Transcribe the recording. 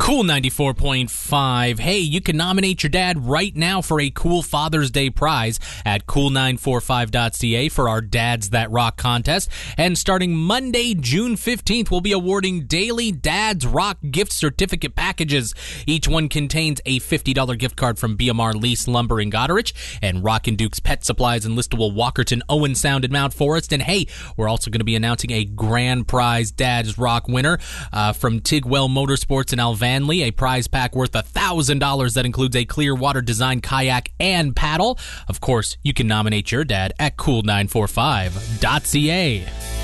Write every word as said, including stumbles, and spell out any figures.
Cool ninety-four point five. Hey, you can nominate your dad right now for a cool Father's Day prize at cool nine four five dot c a for our Dads That Rock contest. And starting Monday, June fifteenth, we'll be awarding daily Dads Rock gift certificate packages. Each one contains a fifty dollars gift card from B M R Lease Lumber in Goderich and Rockin' Duke's Pet Supplies in Listowel, Walkerton, Owen Sound, and Mount Forest. And hey, we're also going to be announcing a grand prize Dads Rock winner uh, from Tigwell Motorsports in Alvanley, a prize pack worth one thousand dollars that includes a Clearwater Design kayak and paddle. Of course, you can nominate your dad at cool nine four five dot c a.